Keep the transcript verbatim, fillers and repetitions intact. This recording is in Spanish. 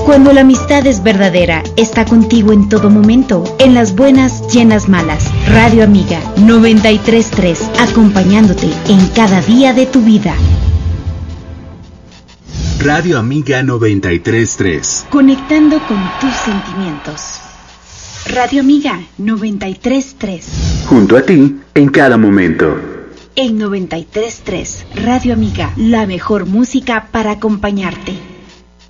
Cuando la amistad es verdadera, está contigo en todo momento, en las buenas y en las malas. Radio Amiga noventa y tres punto tres, acompañándote en cada día de tu vida. Radio Amiga noventa y tres punto tres. Conectando con tus sentimientos. Radio Amiga noventa y tres punto tres. Junto a ti, en cada momento. En noventa y tres punto tres, Radio Amiga, la mejor música para acompañarte.